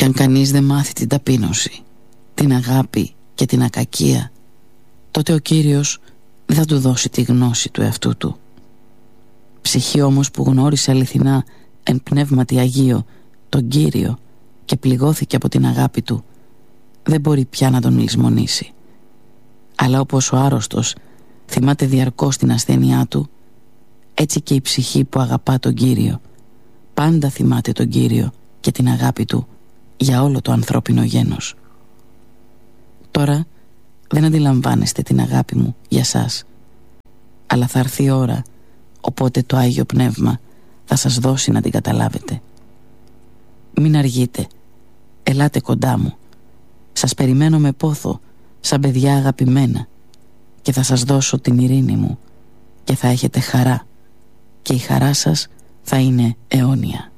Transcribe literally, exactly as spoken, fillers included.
Κι αν κανείς δεν μάθει την ταπείνωση, την αγάπη και την ακακία, τότε ο Κύριος δεν θα του δώσει τη γνώση του εαυτού του. Ψυχή όμως που γνώρισε αληθινά εν πνεύματι Αγίο τον Κύριο και πληγώθηκε από την αγάπη του, δεν μπορεί πια να τον λησμονήσει. Αλλά όπως ο άρρωστος θυμάται διαρκώς την ασθένειά του, έτσι και η ψυχή που αγαπά τον Κύριο πάντα θυμάται τον Κύριο και την αγάπη του για όλο το ανθρώπινο γένος. Τώρα δεν αντιλαμβάνεστε την αγάπη μου για σας, αλλά θα έρθει η ώρα οπότε το Άγιο Πνεύμα θα σας δώσει να την καταλάβετε. Μην αργείτε, ελάτε κοντά μου, σας περιμένω με πόθο σαν παιδιά αγαπημένα και θα σας δώσω την ειρήνη μου και θα έχετε χαρά και η χαρά σας θα είναι αιώνια.